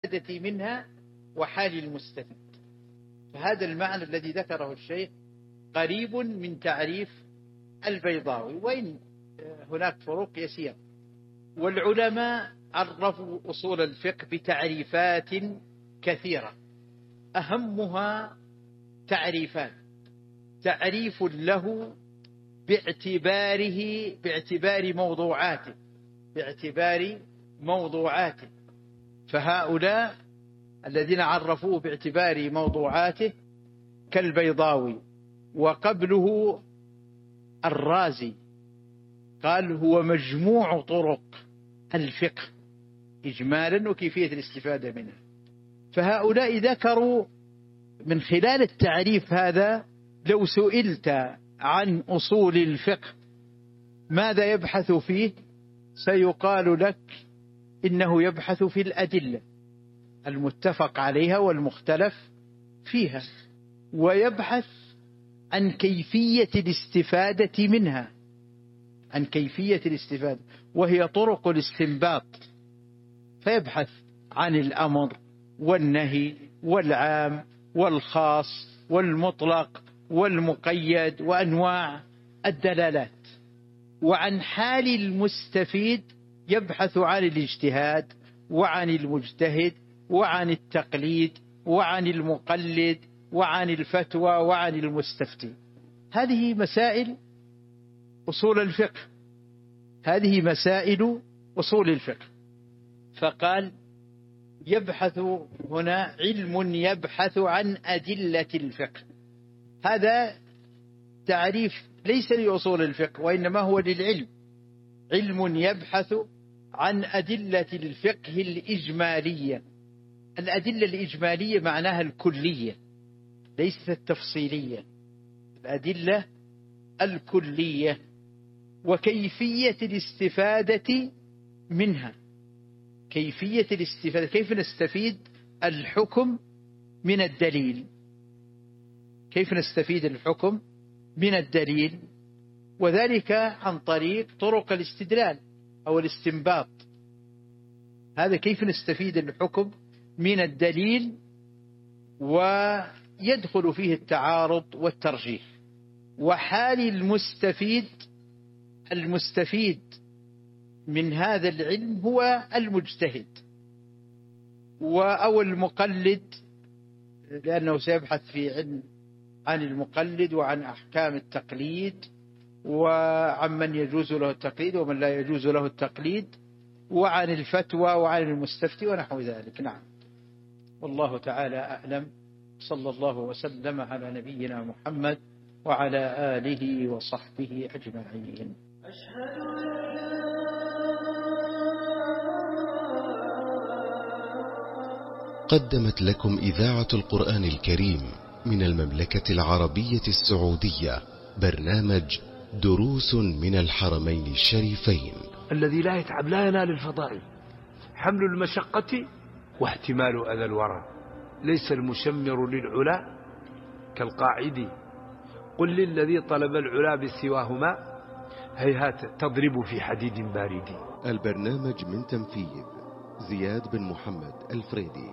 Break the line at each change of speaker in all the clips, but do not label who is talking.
الاستفادة منها وحال المستفيد. فهذا المعنى الذي ذكره الشيخ قريب من تعريف البيضاوي، وإن هناك فروق يسيرة. والعلماء عرفوا أصول الفقه بتعريفات كثيرة، أهمها تعريف له باعتبار موضوعاته. فهؤلاء الذين عرفوه باعتبار موضوعاته كالبيضاوي، وقبله الرازي قال هو مجموع طرق الفقه إجمالا وكيفية الاستفادة منه. فهؤلاء ذكروا من خلال التعريف هذا، لو سئلت عن أصول الفقه ماذا يبحث فيه سيقال لك إنه يبحث في الأدلة المتفق عليها والمختلف فيها، ويبحث عن كيفية الاستفادة منها، وهي طرق الاستنباط. فيبحث عن الأمر والنهي والعام والخاص والمطلق والمقيد وأنواع الدلالات. وعن حال المستفيد يبحث عن الاجتهاد وعن المجتهد وعن التقليد وعن المقلد وعن الفتوى وعن المستفتي. هذه مسائل أصول الفقه. فقال يبحث هنا علم يبحث عن أدلة الفقه. هذا تعريف ليس لأصول الفقه وإنما هو للعلم، علم يبحث عن أدلة الفقه الإجمالية. الأدلة الإجمالية معناها الكلية ليست التفصيلية، الأدلة الكلية، وكيفية الاستفادة منها. كيف نستفيد الحكم من الدليل، وذلك عن طريق طرق الاستدلال أو الاستنباط. هذا كيف نستفيد الحكم من الدليل، ويدخل فيه التعارض والترجيح. وحال المستفيد من هذا العلم هو المجتهد أو المقلد، لأنه سيبحث في علم عن المقلد وعن أحكام التقليد وعن من يجوز له التقليد ومن لا يجوز له التقليد، وعن الفتوى وعن المستفتي ونحو ذلك. نعم، والله تعالى أعلم. صلى الله وسلم على نبينا محمد وعلى آله وصحبه أجمعين.
قدمت لكم إذاعة القرآن الكريم من المملكة العربية السعودية برنامج دروس من الحرمين الشريفين.
الذي لا يتعب لا ينال الفضائل. حمل المشقة واحتمال أذى الورى. ليس المشمر للعلا كالقاعد. قل للذي طلب العلا بسواهما هيهات تضرب في حديد بارد.
البرنامج من تنفيذ زياد بن محمد الفريدي.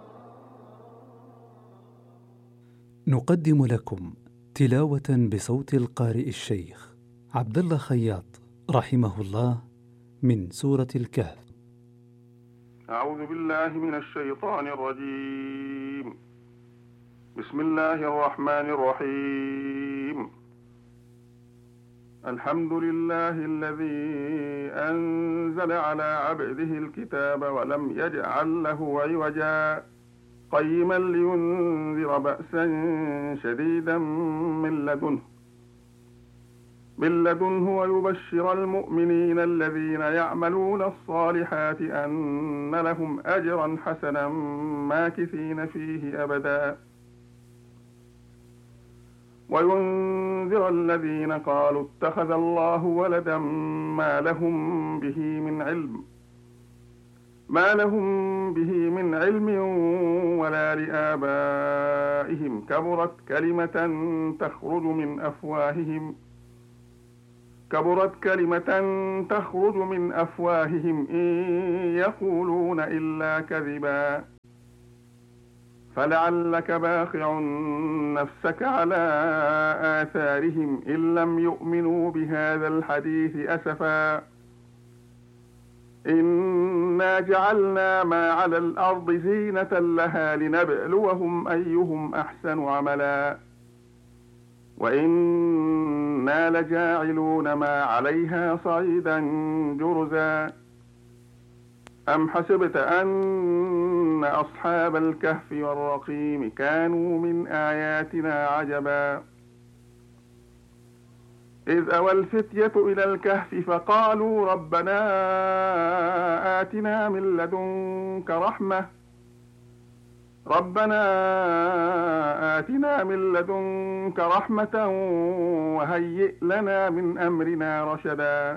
نقدم لكم تلاوة بصوت القارئ الشيخ عبد الله خياط رحمه الله من سورة الكهف.
أعوذ بالله من الشيطان الرجيم. بسم الله الرحمن الرحيم. الحمد لله الذي أنزل على عبده الكتاب ولم يجعل له عوجا قيما لينذر بأسا شديدا من لدنه ويبشر المؤمنين الذين يعملون الصالحات أن لهم أجرا حسنا ماكثين فيه أبدا وينذر الذين قالوا اتخذ الله ولدا ما لهم به من علم ولا لآبائهم كبرت كلمة تخرج من أفواههم إن يقولون إلا كذبا فلعلك باخع نفسك على آثارهم إن لم يؤمنوا بهذا الحديث أسفا إنا جعلنا ما على الأرض زينة لها لنبلوهم أيهم أحسن عملا وإنا لجاعلون ما عليها صعيدا جرزا أم حسبت أن أصحاب الكهف والرقيم كانوا من آياتنا عجبا إذ أوى الفتية إلى الكهف فقالوا ربنا آتنا من لدنك رحمة وهيئ لنا من أمرنا رشدا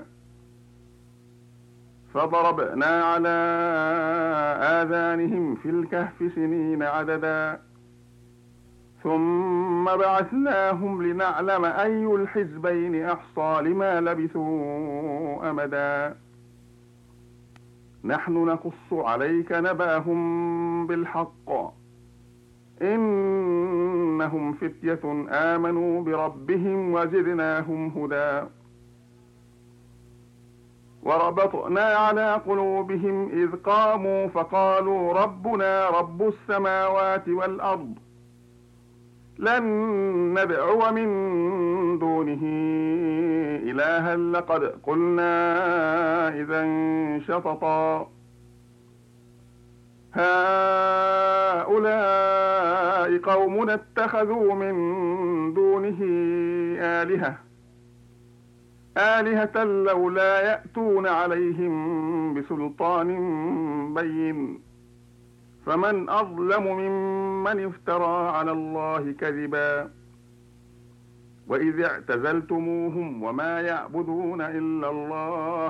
فضربنا على آذانهم في الكهف سنين عددا ثم بعثناهم لنعلم أي الحزبين أحصى لما لبثوا أمدا نحن نقص عليك نبأهم بالحق إنهم فتية آمنوا بربهم وزدناهم هدى وربطنا على قلوبهم إذ قاموا فقالوا ربنا رب السماوات والأرض لن ندعو من دونه إلها لقد قلنا إذا شططا هؤلاء قومنا اتخذوا من دونه آلهة لولا يأتون عليهم بسلطان بين فمن أظلم ممن افترى على الله كذبا وإذ اعتزلتموهم وما يعبدون إلا الله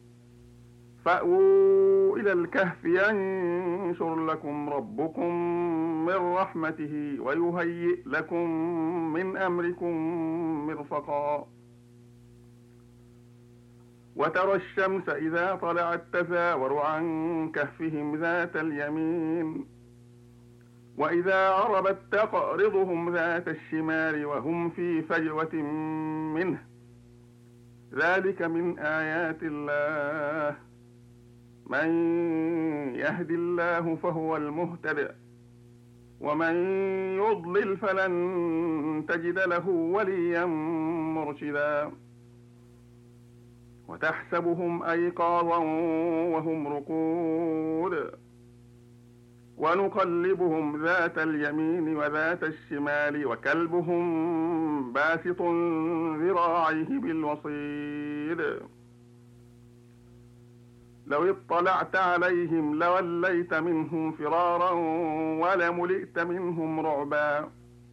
فأووا إلى الكهف ينشر لكم ربكم من رحمته ويهيئ لكم من أمركم مرفقا وترى الشمس إذا طلعت تزاور عن كهفهم ذات اليمين وإذا غربت تقرضهم ذات الشمال وهم في فجوة منه ذلك من آيات الله من يهد الله فهو المهتد ومن يضلل فلن تجد له وليا مرشدا وتحسبهم أيقاظا وهم رقود ونقلبهم ذات اليمين وذات الشمال وكلبهم باسط ذراعيه بالوصيد لو اطلعت عليهم لوليت منهم فرارا ولملئت منهم رعبا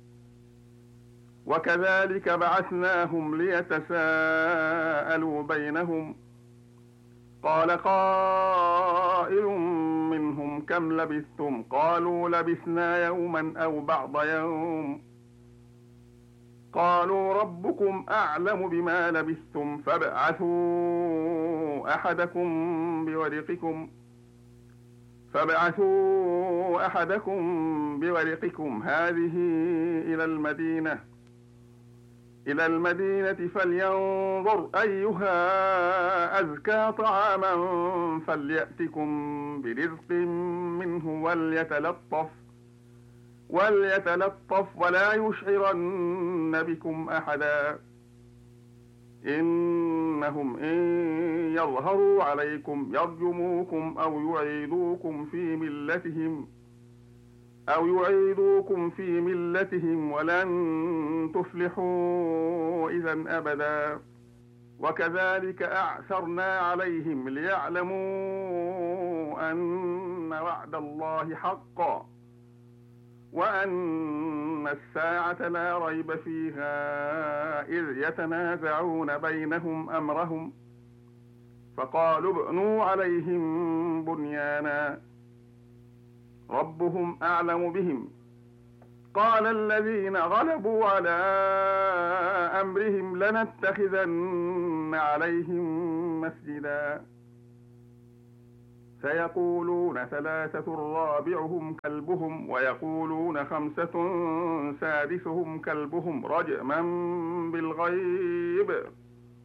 وكذلك بعثناهم ليتساءلوا بينهم قال قائل منهم كم لبثتم قالوا لبثنا يوما أو بعض يوم قالوا ربكم أعلم بما لبثتم فابعثوا أحدكم بورقكم هذه إلى المدينة فلينظر أيها أزكى طعاما فليأتكم برزق منه وليتلطف ولا يشعرن بكم أحدا إنهم إن يظهروا عليكم يرجموكم أو يعيدوكم في ملتهم ولن تفلحوا إذا أبدا وكذلك أعثرنا عليهم ليعلموا أن وعد الله حق وأن الساعة لا ريب فيها إذ يتنازعون بينهم أمرهم فقالوا ابنوا عليهم بنيانا ربهم أعلم بهم قال الذين غلبوا على أمرهم لنتخذن عليهم مسجدا سيقولون 3 رابعهم كلبهم ويقولون 5 سادسهم كلبهم رجما بالغيب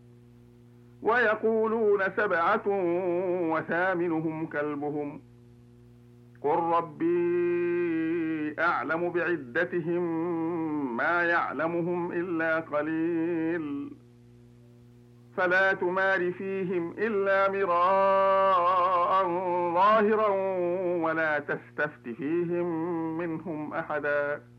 ويقولون 7 وثامنهم كلبهم قل ربي أعلم بعدتهم ما يعلمهم إلا قليل فلا تمار فيهم إلا مراء ظاهرا ولا تستفت فيهم منهم أحدا